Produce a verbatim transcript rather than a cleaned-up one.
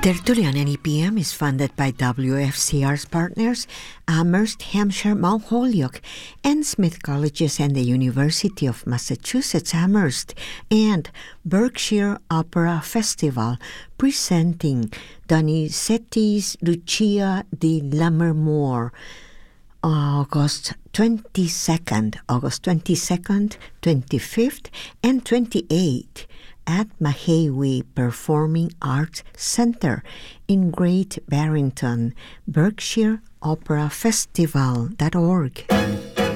Tertulian E P M is funded by W F C R's partners, Amherst, Hampshire, Mount Holyoke, and Smith Colleges and the University of Massachusetts Amherst, and Berkshire Opera Festival, presenting Donizetti's Lucia di Lammermoor, August twenty-second, August twenty-second, twenty-fifth, and twenty-eighth at Mahawi Performing Arts Center in Great Barrington, Berkshire Opera Festival dot org.